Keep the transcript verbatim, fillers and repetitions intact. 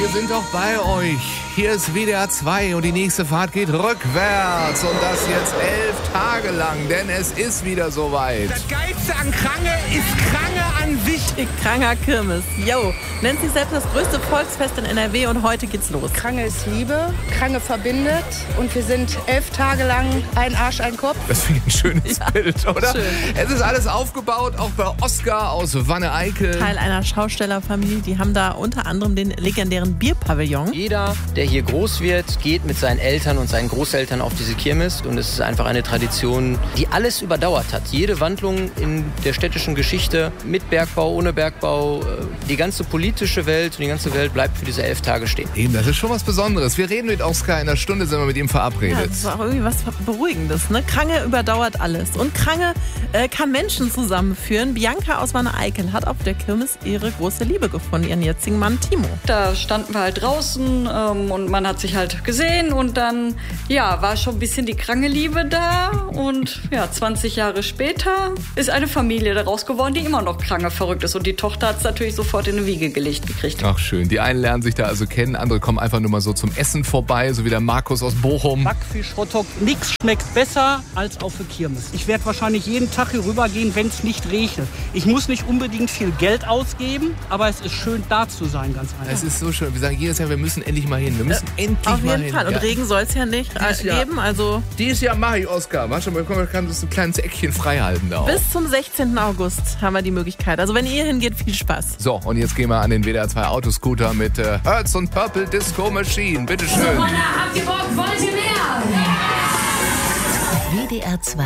wir sind auch bei euch. Hier ist W D R zwei und die nächste Fahrt geht rückwärts. Und das jetzt elf Tage lang, denn es ist wieder soweit. Das Geilste an Krange ist Krange an sich. Die Kranger Kirmes. Yo, nennt sich selbst das größte Volksfest in N R W und heute geht's los. Krange ist Liebe, Krange verbindet und wir sind elf Tage lang ein Arsch, ein Kopf. Das finde ich ein schönes Ja, Bild, oder? schön. Es ist alles aufgebaut, auch bei Oskar aus Wanne-Eickel. Teil einer Schaustellerfamilie, die haben da unter anderem den legendären Bierpavillon. Jeder, der hier groß wird, geht mit seinen Eltern und seinen Großeltern auf diese Kirmes. Und es ist einfach eine Tradition, die alles überdauert hat. Jede Wandlung in der städtischen Geschichte, mit Bergbau, ohne Bergbau, die ganze politische Welt und die ganze Welt bleibt für diese elf Tage stehen. Eben, das ist schon was Besonderes. Wir reden mit Oskar, in einer Stunde sind wir mit ihm Ja, verabredet. das ist auch irgendwie was Beruhigendes, ne? Krange überdauert alles. Und Krange äh, kann Menschen zusammenführen. Bianca aus Wanne-Eickel hat auf der Kirmes ihre große Liebe gefunden, ihren jetzigen Mann Timo. Da standen wir halt draußen ähm, und man hat sich halt gesehen und dann, ja, war schon ein bisschen die Krange-Liebe da und ja, zwanzig Jahre später ist eine Familie daraus geworden, die immer noch Krange verrückt ist und die Tochter hat es natürlich sofort in eine Wiege gelegt gekriegt. Ach schön, die einen lernen sich da also kennen, andere kommen einfach nur mal so zum Essen vorbei, so wie der Markus aus Bochum. Backfisch, Hotdog, nichts schmeckt besser als auf der Kirmes. Ich werde wahrscheinlich jeden Tag hier rübergehen, wenn es nicht regnet. Ich muss nicht unbedingt viel Geld ausgeben, aber es ist schön da zu sein, ganz einfach. Es ist so schön. Wir sagen jedes Jahr, wir müssen endlich mal hin. Wir müssen Äh, endlich Auf mal jeden hin. Fall. Und Ja. Regen soll es ja nicht äh, Dieses Jahr. geben. Also Dieses Jahr mache ich, Oskar. Mach schon mal, komm, kann das ein kleines Eckchen frei halten da auch. bis zum sechzehnten August haben wir die Möglichkeit. Also wenn ihr hingeht, viel Spaß. So, und jetzt gehen wir an den W D R zwei Autoscooter mit äh, Hertz und Purple Disco Machine. Bitteschön. Habt ihr Bock? Wollt ihr mehr? W D R zwei